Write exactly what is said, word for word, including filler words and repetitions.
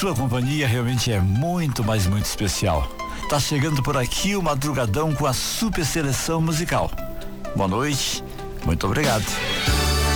sua companhia realmente é muito, mas muito especial. Tá chegando por aqui o Madrugadão com a super seleção musical. Boa noite, muito obrigado.